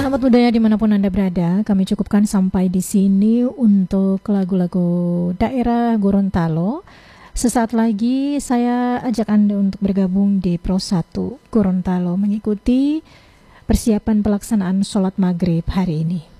sahabat budaya dimanapun Anda berada, kami cukupkan sampai di sini untuk lagu-lagu daerah Gorontalo. Sesaat lagi saya ajak Anda untuk bergabung di Pro 1 Gorontalo mengikuti persiapan pelaksanaan sholat maghrib hari ini.